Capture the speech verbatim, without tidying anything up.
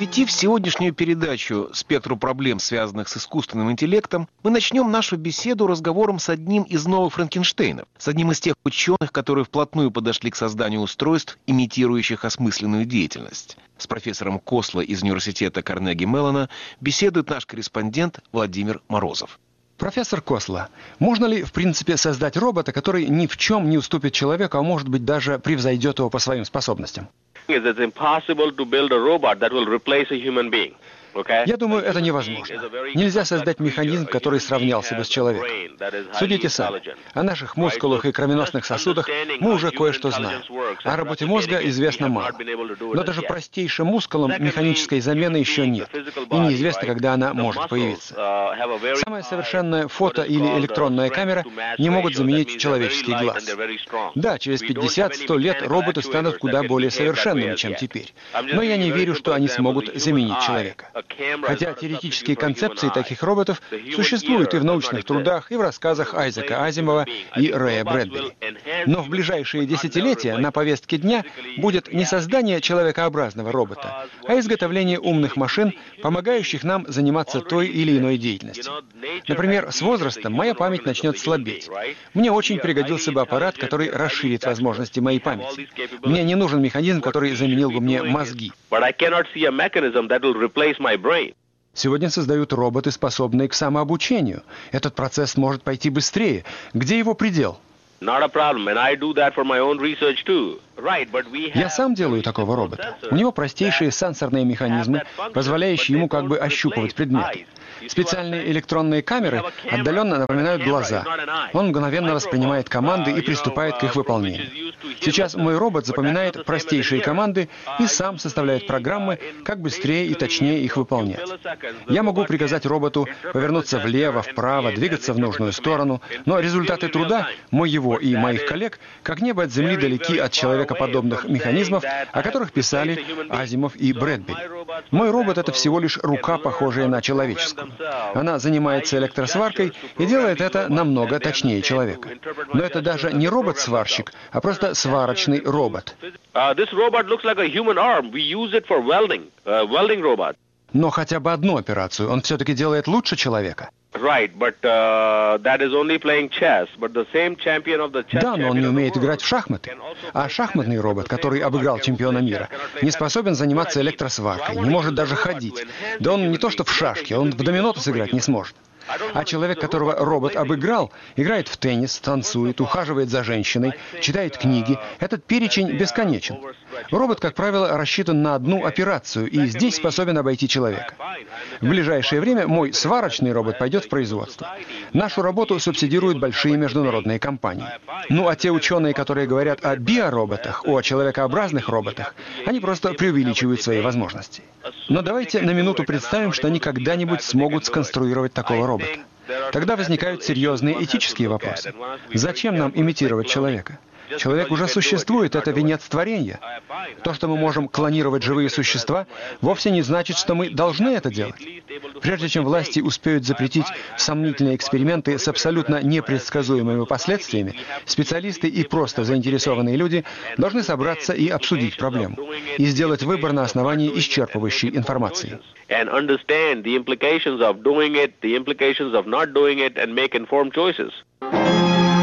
Посвятив сегодняшнюю передачу спектру проблем, связанных с искусственным интеллектом, мы начнем нашу беседу разговором с одним из новых Франкенштейнов, с одним из тех ученых, которые вплотную подошли к созданию устройств, имитирующих осмысленную деятельность. С профессором Косло из университета Карнеги-Меллона беседует наш корреспондент Владимир Морозов. Профессор Косло, можно ли, в принципе, создать робота, который ни в чем не уступит человеку, а может быть даже превзойдет его по своим способностям? Я думаю, это невозможно. Нельзя создать механизм, который сравнялся бы с человеком. Судите сами. О наших мускулах и кровеносных сосудах мы уже кое-что знаем. О работе мозга известно мало. Но даже простейшим мускулам механической замены еще нет. И неизвестно, когда она может появиться. Самая совершенная фото- или электронная камера не могут заменить человеческий глаз. Да, через пятьдесят-сто лет роботы станут куда более совершенными, чем теперь. Но я не верю, что они смогут заменить человека. Хотя теоретические концепции таких роботов существуют и в научных трудах, и в рассказах Айзека Азимова и Рэя Брэдбери. Но в ближайшие десятилетия на повестке дня будет не создание человекообразного робота, а изготовление умных машин, помогающих нам заниматься той или иной деятельностью. Например, с возрастом моя память начнет слабеть. Мне очень пригодился бы аппарат, который расширит возможности моей памяти. Мне не нужен механизм, который заменил бы мне мозги. Сегодня создают роботы, способные к самообучению. Этот процесс может пойти быстрее. Где его предел? Я сам делаю такого робота. У него простейшие сенсорные механизмы, позволяющие ему как бы ощупывать предметы. Специальные электронные камеры отдаленно напоминают глаза. Он мгновенно воспринимает команды и приступает к их выполнению. Сейчас мой робот запоминает простейшие команды и сам составляет программы, как быстрее и точнее их выполнять. Я могу приказать роботу повернуться влево, вправо, двигаться в нужную сторону, но результаты труда моего и моих коллег как небо от земли далеки от человекоподобных механизмов, о которых писали Азимов и Брэдбери. Мой робот — это всего лишь рука, похожая на человеческую. Она занимается электросваркой и делает это намного точнее человека. Но это даже не робот-сварщик, а просто сварочный робот. Но хотя бы одну операцию он все-таки делает лучше человека. Да, но он не умеет играть в шахматы. А шахматный робот, который обыграл чемпиона мира, не способен заниматься электросваркой, не может даже ходить. Да он не то что в шашки, он в домино сыграть не сможет. А человек, которого робот обыграл, играет в теннис, танцует, ухаживает за женщиной, читает книги. Этот перечень бесконечен. Робот, как правило, рассчитан на одну операцию и здесь способен обойти человека. В ближайшее время мой сварочный робот пойдет в производство. Нашу работу субсидируют большие международные компании. Ну а те ученые, которые говорят о биороботах, о человекообразных роботах, они просто преувеличивают свои возможности. Но давайте на минуту представим, что они когда-нибудь смогут сконструировать такого робота. Тогда возникают серьезные этические вопросы. Зачем нам имитировать человека? Человек уже существует, это венец творения. То, что мы можем клонировать живые существа, вовсе не значит, что мы должны это делать. Прежде чем власти успеют запретить сомнительные эксперименты с абсолютно непредсказуемыми последствиями, специалисты и просто заинтересованные люди должны собраться и обсудить проблему, и сделать выбор на основании исчерпывающей информации. And